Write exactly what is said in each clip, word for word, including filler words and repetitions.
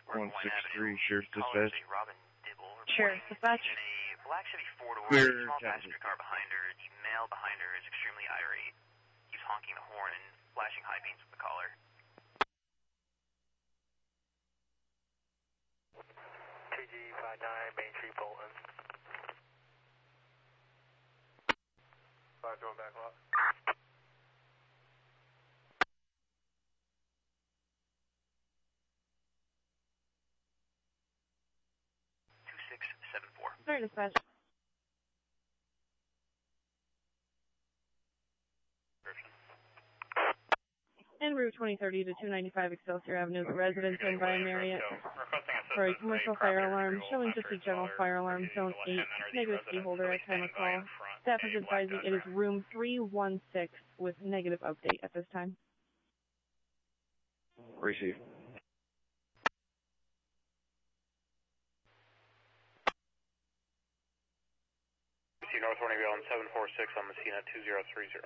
one six three, Sheriff Dispatch. Sheriff Dispatch. In a Black Chevy four-door, Clear, small Captain. passenger car behind her. The male behind her is extremely irate. He's honking the horn and flashing high beams at the caller. T G five nine, Main Street, Bolton. Five going back lot. two six seven four. Sorry, Dispatch. En route twenty thirty to two ninety-five Excelsior Avenue, the residence owned by Marriott for a commercial fire alarm, showing just a general fire alarm, zone eight, negative key holder at time of call. Staff is advising it is room three one six with negative update at this time. Receive. North Warning Beyond seven four six on Messina two zero three zero.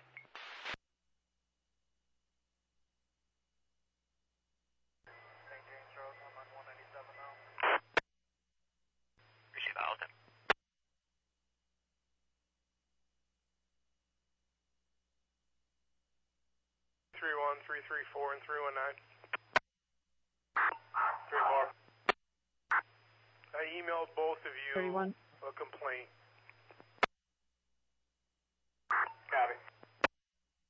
Receive Alton. three one, three three four, and three one nine. three four. I emailed both of you thirty-one. a complaint